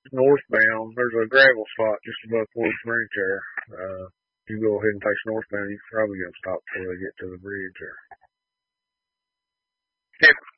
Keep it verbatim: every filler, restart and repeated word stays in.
northbound, there's a gravel spot just above Fort Springs there. Uh, you go ahead and face northbound, you can probably get them stopped before they get to the bridge there. Okay.